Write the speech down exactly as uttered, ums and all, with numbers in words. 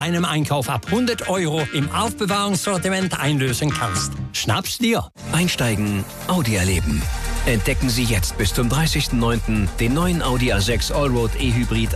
einem Einkauf ab hundert Euro im Aufbewahrungssortiment einlösen kannst. Schnapp's dir! Einsteigen, Audi erleben. Entdecken Sie jetzt bis zum dreißigsten neunten den neuen Audi A sechs Allroad E-Hybrid